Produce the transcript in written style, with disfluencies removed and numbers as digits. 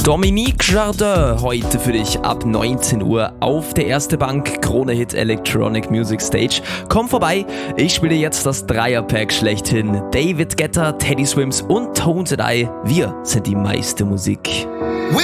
Dominique Jardin heute für dich ab 19 Uhr auf der Erste Bank Krone Hit Electronic Music Stage. Komm vorbei, ich spiele jetzt das Dreierpack schlechthin. David Guetta, Teddy Swims und Tones and I. Wir sind die meiste Musik.